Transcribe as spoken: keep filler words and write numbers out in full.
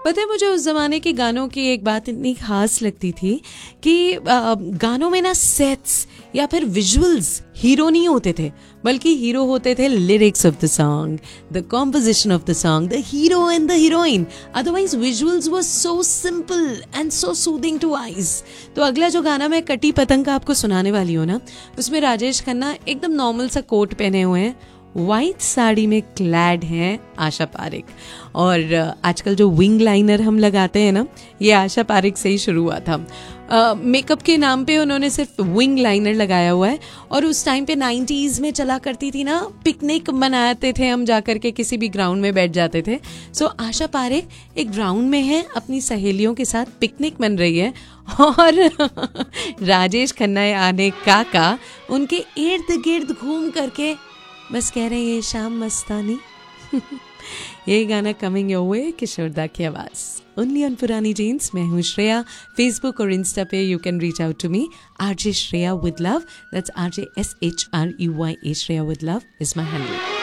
पता है मुझे उस ज़माने के गानों की एक बात इतनी खास लगती थी कि आ, गानों में ना सेट्स या फिर विजुअल्स हीरो नहीं होते थे, बल्कि हीरो होते थे lyrics of the song, the composition of the song, the hero and the heroine. Otherwise visuals were so simple and so soothing two eyes. तो अगला जो गाना मैं कटी पतंग का आपको सुनाने वाली हूँ ना, उसमें राजेश खन्ना एकदम नॉर्मल सा कोट पहने हुए हैं, वाइट साड़ी में क्लैड हैं आशा पारेख. और आजकल जो विंग लाइनर हम लगाते हैं ना, ये आशा पारेख से ही शुरू हुआ था. मेकअप uh, के नाम पे उन्होंने सिर्फ विंग लाइनर लगाया हुआ है. और उस टाइम पे नाइन्टीज़ में चला करती थी ना, पिकनिक मनाते थे हम जाकर के, किसी भी ग्राउंड में बैठ जाते थे. सो so, आशा पारेख एक ग्राउंड में है, अपनी सहेलियों के साथ पिकनिक मन रही है, और राजेश खन्ना आने काका उनके इर्द गिर्द घूम करके बस कह रहे हैं ये शाम मस्तानी. ये गाना कमिंग योर वे, किशोरदा की आवाज, ओनली ऑन पुरानी जीन्स. मैं हूँ श्रेया. फेसबुक और इंस्टा पे you can reach out to me, RJ Shreya with love. That's RJ S H R you Y A, Shreya with love is my handle.